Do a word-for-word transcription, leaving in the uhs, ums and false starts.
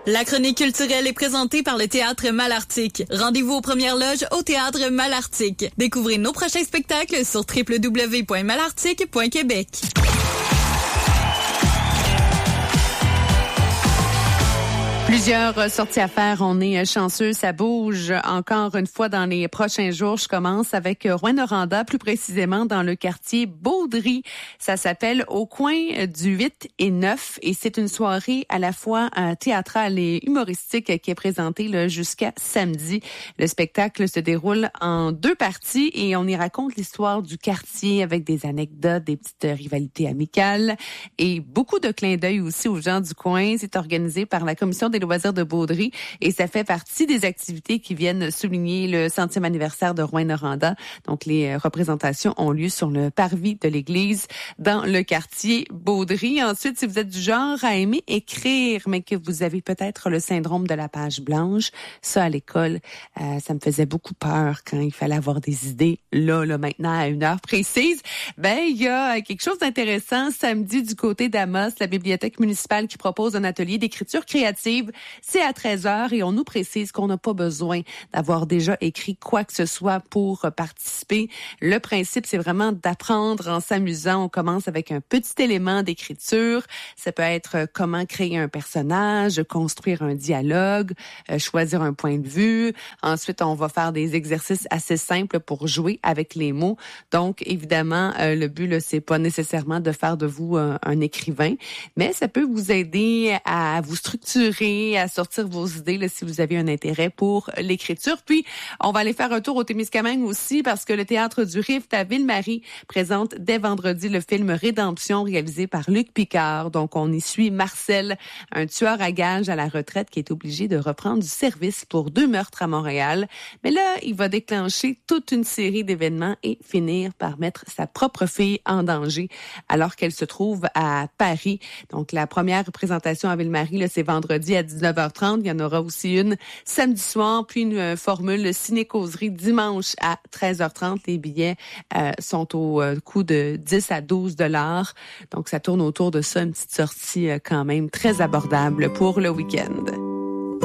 La chronique culturelle est présentée par le Théâtre Malartic. Rendez-vous aux premières loges au Théâtre Malartic. Découvrez nos prochains spectacles sur w w w point malartic point québec. Plusieurs sorties à faire. On est chanceux. Ça bouge encore une fois dans les prochains jours. Je commence avec Rouyn-Noranda, plus précisément dans le quartier Beaudry. Ça s'appelle Au coin du huit et neuf et c'est une soirée à la fois théâtrale et humoristique qui est présentée là, jusqu'à samedi. Le spectacle se déroule en deux parties et on y raconte l'histoire du quartier avec des anecdotes, des petites rivalités amicales et beaucoup de clins d'œil aussi aux gens du coin. C'est organisé par la commission des loisirs de Beaudry et ça fait partie des activités qui viennent souligner le centième anniversaire de Rouyn-Noranda. Donc, les représentations ont lieu sur le parvis de l'église dans le quartier Beaudry. Ensuite, si vous êtes du genre à aimer écrire, mais que vous avez peut-être le syndrome de la page blanche, ça à l'école, euh, ça me faisait beaucoup peur quand il fallait avoir des idées là, là, maintenant, à une heure précise. Ben, il y a quelque chose d'intéressant samedi du côté d'Amos, la bibliothèque municipale qui propose un atelier d'écriture créative. C'est à treize heures et on nous précise qu'on n'a pas besoin d'avoir déjà écrit quoi que ce soit pour participer. Le principe, c'est vraiment d'apprendre en s'amusant. On commence avec un petit élément d'écriture. Ça peut être comment créer un personnage, construire un dialogue, euh, choisir un point de vue. Ensuite, on va faire des exercices assez simples pour jouer avec les mots. Donc, évidemment, euh, le but, là, c'est pas nécessairement de faire de vous un, un écrivain, mais ça peut vous aider à vous structurer, à sortir vos idées là, si vous avez un intérêt pour l'écriture. Puis, on va aller faire un tour au Témiscamingue aussi parce que le Théâtre du Rift à Ville-Marie présente dès vendredi le film Rédemption réalisé par Luc Picard. Donc, on y suit Marcel, un tueur à gages à la retraite qui est obligé de reprendre du service pour deux meurtres à Montréal. Mais là, il va déclencher toute une série d'événements et finir par mettre sa propre fille en danger alors qu'elle se trouve à Paris. Donc, la première représentation à Ville-Marie, là, c'est vendredi à dix-neuf heures trente. Il y en aura aussi une samedi soir, puis une euh, formule ciné-causerie dimanche à treize heures trente. Les billets euh, sont au euh, coût de dix à douze dollars. Donc, ça tourne autour de ça, une petite sortie euh, quand même très abordable pour le week-end.